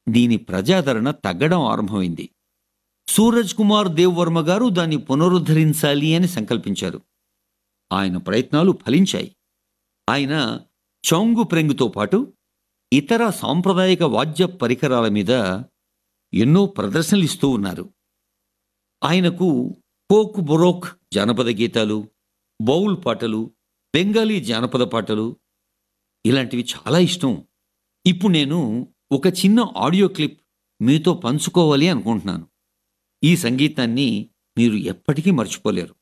దీని ప్రజాదరణ తగ్గడం ఆరంభమైంది. సూరజ్ కుమార్ దేవ్ వర్మ గారు దాన్ని పునరుద్ధరించాలి అని సంకల్పించారు. ఆయన ప్రయత్నాలు ఫలించాయి. ఆయన చౌంగు ప్రెంగుతో పాటు ఇతర సాంప్రదాయక వాద్య పరికరాల మీద ఎన్నో ప్రదర్శనలు ఇస్తూ ఉన్నారు. ఆయనకు ఫోక్ బొరోక్ జానపద గీతాలు, బౌల్ పాటలు, బెంగాలీ జానపద పాటలు ఇలాంటివి చాలా ఇష్టం. ఇప్పుడు నేను ఒక చిన్న ఆడియో క్లిప్ మీతో పంచుకోవాలి అనుకుంటున్నాను. ఈ సంగీతాన్ని మీరు ఎప్పటికీ మర్చిపోలేరు.